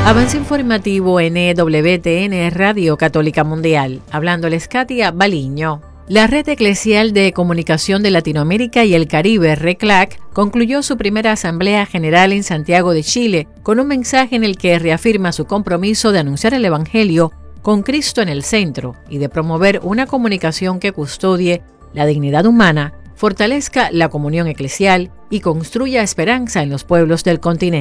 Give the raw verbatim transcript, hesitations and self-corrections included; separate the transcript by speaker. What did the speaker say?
Speaker 1: Avance informativo N W T N Radio Católica Mundial. Hablándoles Katia Baliño. La Red Eclesial de Comunicación de Latinoamérica y el Caribe, RECLAC, concluyó su primera Asamblea General en Santiago de Chile con un mensaje en el que reafirma su compromiso de anunciar el Evangelio con Cristo en el centro y de promover una comunicación que custodie la dignidad humana, fortalezca la comunión eclesial y construya esperanza en los pueblos del continente.